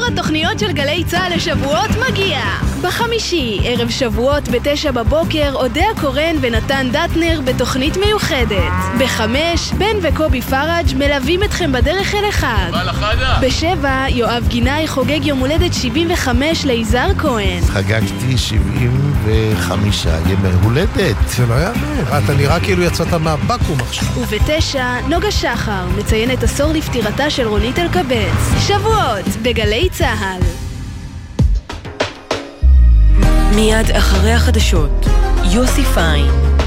התוכניות של גלי צהל לשבועות מגיע. בחמישי, ערב שבועות ב9 בבוקר, אודיה קורן ונתן דטנר בתוכנית מיוחדת. ב5, בן וקובי פראג' מלווים אתכם בדרך אל החג. ב7, יואב גינאי חוגג יום הולדת 75 ליזהר כהן. חגגתי 75 ימי הולדת. זה לא יאמן. אתה נראה כאילו יצאת מהבקום עכשיו. וב9, נוגה שחר מציינת עשור לפטירתה של רונית אלקבץ. שבועות בגלי צהל. מיד אחרי החדשות, יוסי פיין.